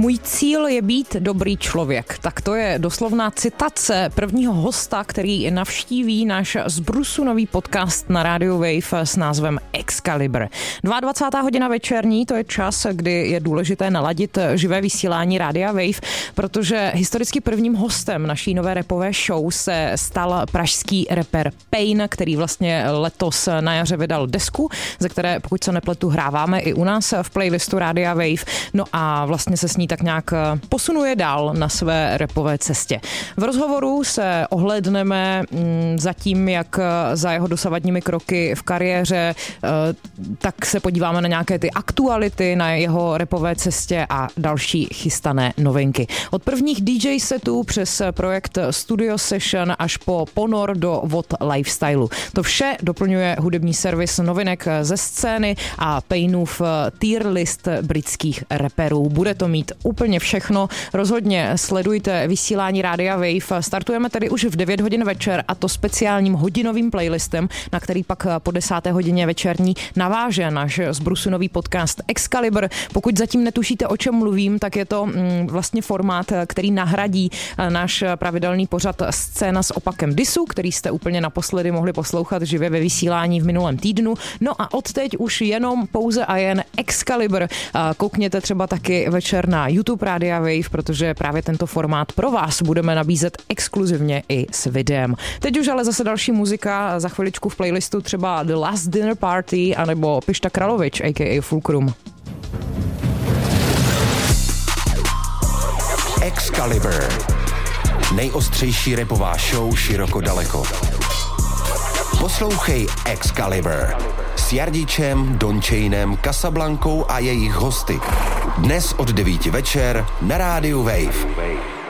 Můj cíl je být dobrý člověk. Tak to je doslovná citace prvního hosta, který navštíví náš zbrusu nový podcast na Radio Wave s názvem Excalibur. 22. hodina večerní, to je čas, kdy je důležité naladit živé vysílání Rádia Wave, protože historicky prvním hostem naší nové rapové show se stal pražský rapper Pain, který vlastně letos na jaře vydal desku, ze které, pokud se nepletu, hráváme i u nás v playlistu Rádia Wave. No a vlastně se s ní tak nějak posunuje dál na své rapové cestě. V rozhovoru se ohlédneme za tím, jak za jeho dosavadními kroky v kariéře, tak se podíváme na nějaké ty aktuality na jeho rapové cestě a další chystané novinky. Od prvních DJ setů přes projekt Studio Session až po ponor do VOD lifestylu. To vše doplňuje hudební servis novinek ze scény a Painův tier list britských rapperů. Bude to mít úplně všechno. Rozhodně sledujte vysílání Rádia Wave. Startujeme tedy už v 9 hodin večer a to speciálním hodinovým playlistem, na který pak po 10. hodině večerní naváže náš zbrusunový podcast Excalibur. Pokud zatím netušíte, o čem mluvím, tak je to vlastně formát, který nahradí náš pravidelný pořad Scéna s opakem disu, který jste úplně naposledy mohli poslouchat živě ve vysílání v minulém týdnu. No a odteď už jenom pouze a jen Excalibur. Koukněte třeba taky večer na YouTube Rádia Wave, protože právě tento formát pro vás budeme nabízet exkluzivně i s videem. Teď už ale zase další muzika, za chviličku v playlistu třeba The Last Dinner Party anebo Pišta Kralovič, a.k.a. Fulcrum. Excalibur. Nejostřejší rapová show široko daleko. Poslouchej Excalibur s Jardičem, Dončejnem, Casablankou a jejich hosty. Dnes od 9 večer na rádiu Wave.